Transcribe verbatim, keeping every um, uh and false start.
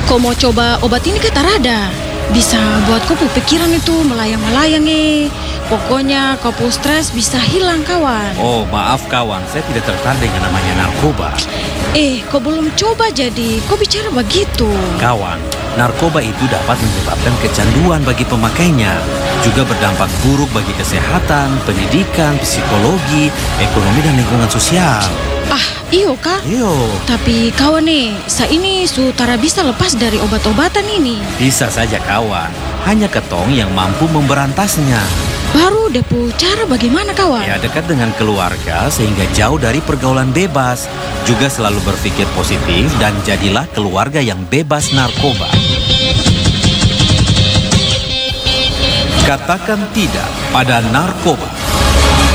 Kau mau coba obat ini ke Tarada? Bisa buat kau pu pikiran itu melayang-melayang eh. Pokoknya kau pu stres bisa hilang kawan. Oh, maaf kawan, saya tidak tertarik dengan namanya narkoba. Eh, kau belum coba jadi kau bicara begitu. Kawan, narkoba itu dapat menyebabkan kecanduan bagi pemakainya. Juga berdampak buruk bagi kesehatan, pendidikan, psikologi, ekonomi, dan lingkungan sosial. Ah, iyo kah? Iyo. Tapi kawan nih, saya ini sutara bisa lepas dari obat-obatan ini. Bisa saja kawan, hanya ketong yang mampu memberantasnya. Baru depu cara bagaimana kawan? Ya, dekat dengan keluarga sehingga jauh dari pergaulan bebas. Juga selalu berpikir positif dan jadilah keluarga yang bebas narkoba. Katakan tidak pada narkoba.